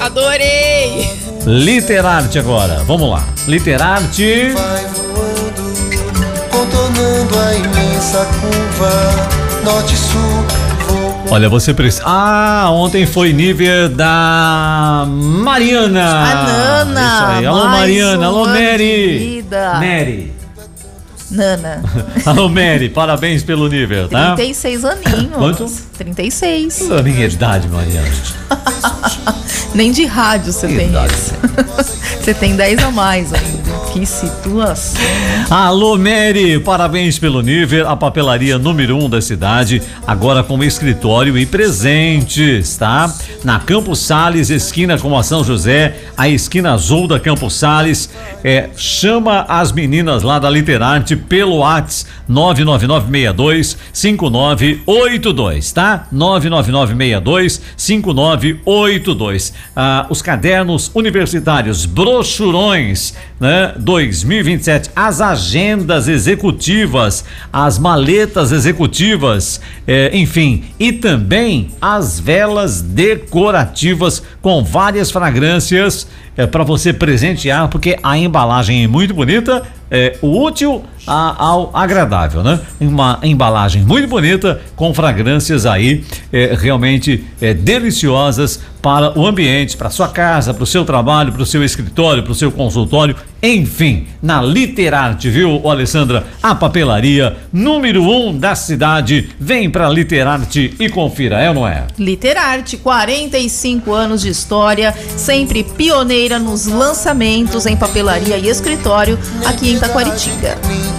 Adorei! Literarte agora, vamos lá. Literarte. Vai voando, contornando a imensa curva, norte-sul. Olha, você precisa. Ontem foi nível da Mariana. A Nana. Isso aí. Alô, Mariana. Alô, Mary. Mary. Nana. Alô, Mary. Parabéns pelo nível, tá? 36 aninhos. Quanto? 36. A minha idade, Mariana. Nem de rádio você tem isso. Você tem 10 a mais ainda. Que situação. Alô, Mary, parabéns pelo nível. A papelaria número 1 da cidade, agora com escritório e presentes, tá? Na Campos Sales, esquina com a São José, a esquina azul da Campos Sales. Chama as meninas lá da Literarte pelo WhatsApp 99962-5982, tá? 99962-5982. Os cadernos universitários, brochurões, né? 2027, as agendas executivas, as maletas executivas, enfim, e também as velas decorativas com várias fragrâncias para você presentear, porque a embalagem é muito bonita, o útil ao agradável, né? Uma embalagem muito bonita com fragrâncias aí realmente deliciosas para o ambiente, para sua casa, para o seu trabalho, para o seu escritório, para o seu consultório, enfim, na Literarte, viu, Alessandra? A papelaria número 1 da cidade. Vem pra Literarte e confira, é ou não é? Literarte, 45 anos de história, sempre pioneira nos lançamentos em papelaria e escritório aqui em Taquaritinga.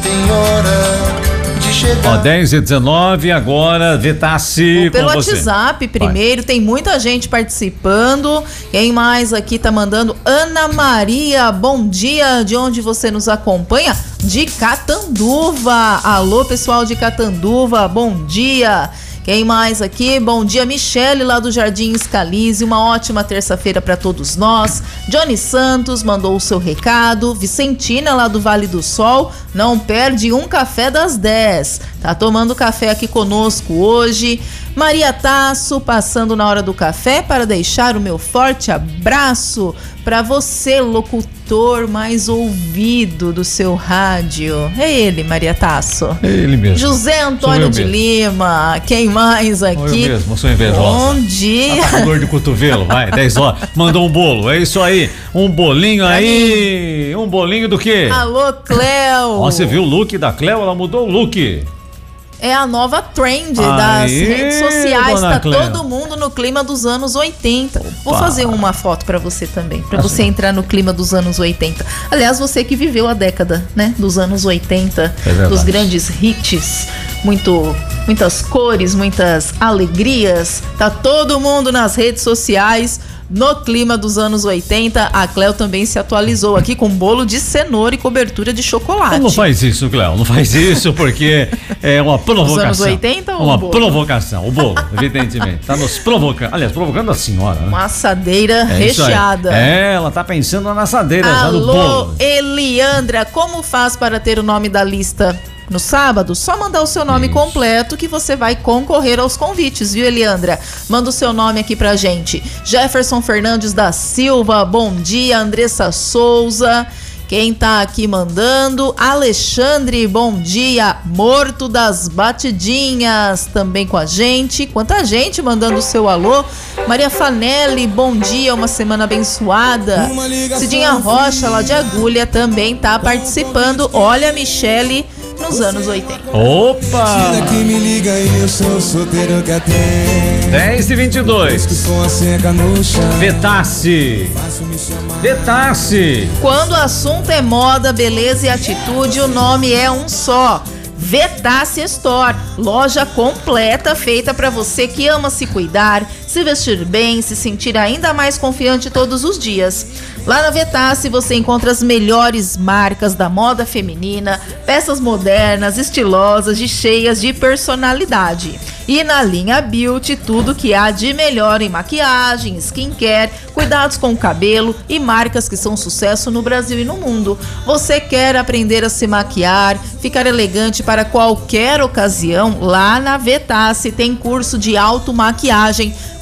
10h19, agora Vetasse pelo com você. WhatsApp primeiro, tem muita gente participando. Quem mais aqui tá mandando? Ana Maria, bom dia, de onde você nos acompanha? De Catanduva. Alô, pessoal de Catanduva, bom dia. Quem mais aqui? Bom dia, Michele, lá do Jardim Scalise. Uma ótima terça-feira para todos nós. Johnny Santos mandou o seu recado. Vicentina, lá do Vale do Sol, não perde um café das 10. Tá tomando café aqui conosco hoje. Maria Tasso, passando na hora do café para deixar o meu forte abraço para você, locutor mais ouvido do seu rádio. É ele, Maria Tasso. É ele mesmo. José Antônio de Lima. Quem mais aqui? Eu mesmo, sou invejosa. Bom dia. Tá com dor de cotovelo, vai, 10 horas. Mandou um bolo, é isso aí. Um bolinho aí. Um bolinho do quê? Alô, Cléo. Você viu o look da Cléo? Ela mudou o look. É a nova trend das redes sociais. Tá todo mundo no clima dos anos 80. Opa. Vou fazer uma foto pra você também, pra você entrar no clima dos anos 80. Aliás, você que viveu a década, né, dos anos 80, dos grandes hits, muitas cores, muitas alegrias. Tá todo mundo nas redes sociais. No clima dos anos 80, a Cléo também se atualizou aqui com bolo de cenoura e cobertura de chocolate. Não faz isso, Cléo, não faz isso porque é uma provocação. Dos anos 80 ou uma provocação, o bolo, evidentemente. Tá nos provocando, aliás, provocando a senhora, né? Uma assadeira recheada. Ela tá pensando na assadeira já no bolo. Alô, Eliandra, como faz para ter o nome da lista? No sábado, só mandar o seu nome completo que você vai concorrer aos convites, viu, Eliandra? Manda o seu nome aqui pra gente. Jefferson Fernandes da Silva, bom dia. Andressa Souza, quem tá aqui mandando? Alexandre, bom dia. Morto das Batidinhas, também com a gente. Quanta gente mandando o seu alô. Maria Fanelli, bom dia, uma semana abençoada. Cidinha Rocha, lá de Agulha, também tá participando. Olha, Michele, nos anos 80. Opa! 10h22. Vetasse. Quando o assunto é moda, beleza e atitude, o nome é um só. Vetasse Store, loja completa feita para você que ama se cuidar, se vestir bem, se sentir ainda mais confiante todos os dias. Lá na Vetasse você encontra as melhores marcas da moda feminina, peças modernas, estilosas e cheias de personalidade. E na linha Beauty, tudo que há de melhor em maquiagem, skincare, cuidados com o cabelo e marcas que são sucesso no Brasil e no mundo. Você quer aprender a se maquiar, ficar elegante para qualquer ocasião? Lá na Vetasse tem curso de automaquiagem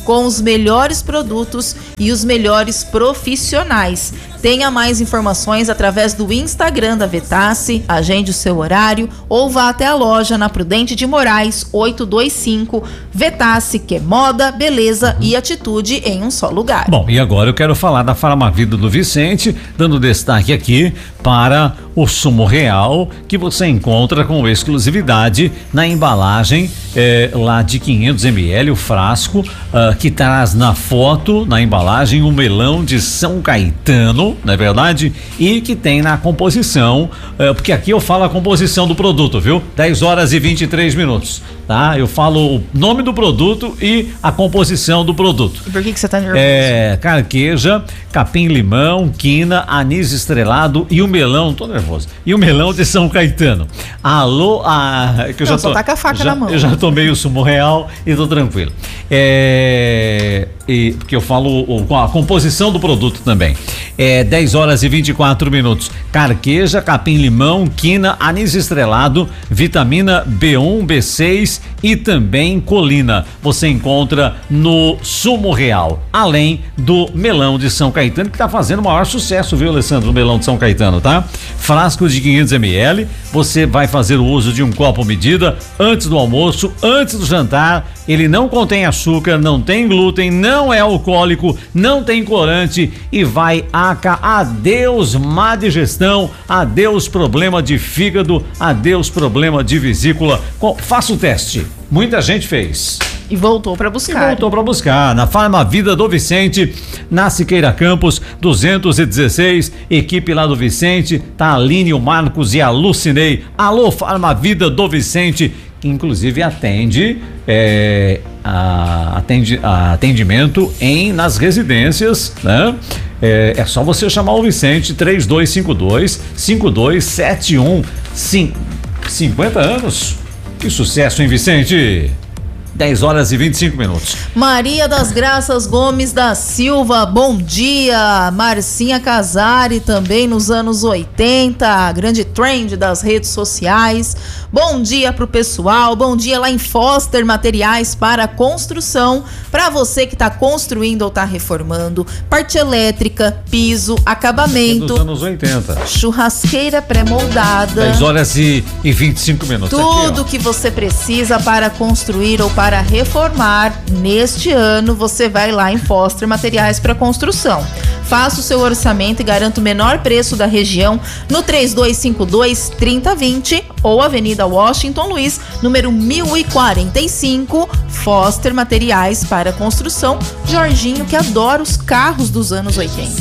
com os melhores produtos e os melhores profissionais. Tenha mais informações através do Instagram da Vetasi, agende o seu horário ou vá até a loja na Prudente de Moraes 825. Vetasi, que é moda, beleza e atitude em um só lugar. Bom, e agora eu quero falar da Farmavida do Vicente, dando destaque aqui para o sumo real, que você encontra com exclusividade na embalagem lá de 500 ml, o frasco que traz na foto, na embalagem, o melão de São Caetano, não é verdade? E que tem na composição, porque aqui eu falo a composição do produto, viu? 10 horas e 23 minutos, tá? Eu falo o nome do produto e a composição do produto. E por que você tá nervoso? Carqueja, capim-limão, quina, anis estrelado e o melão, tô nervoso, e o melão de São Caetano. Alô, que eu já só tá com a faca na mão. Eu já tomei o sumo real e tô tranquilo. Porque eu falo a composição do produto também. 10 horas e 24 minutos. Carqueja, capim-limão, quina, anis estrelado, vitamina B1, B6 e também colina. Você encontra no sumo real, além do melão de São Caetano, que tá fazendo o maior sucesso, viu, Alessandro? O melão de São Caetano, tá? Frasco de 500 ml, você vai fazer o uso de um copo medida antes do almoço, antes do jantar. Ele não contém açúcar, não tem glúten, não é alcoólico, não tem corante e vai adeus má digestão, adeus problema de fígado, adeus problema de vesícula. Faça o teste. Muita gente fez. E voltou para buscar. Na Farmavida do Vicente, na Siqueira Campos 216, equipe lá do Vicente, tá a Aline, o Marcos e a Lucinei. Alô, Farmavida do Vicente, que inclusive atende atendimento nas residências, né? É só você chamar o Vicente, 3252-5271. 50 anos. Que sucesso, hein, Vicente? 10 horas e 25 minutos. Maria das Graças Gomes da Silva, bom dia. Marcinha Casari, também nos anos 80, grande trend das redes sociais. Bom dia pro pessoal, bom dia lá em Foster Materiais para Construção, para você que tá construindo ou tá reformando, parte elétrica, piso, acabamento. Dos anos 80. Churrasqueira pré-moldada. 10 horas e 25 minutos. Tudo aqui, que você precisa para construir ou para reformar neste ano, você vai lá em Foster Materiais para Construção. Faça o seu orçamento e garanta o menor preço da região no 3252-3020 ou Avenida Washington Luiz, número 1045, Foster Materiais para Construção. Jorginho, que adora os carros dos anos 80.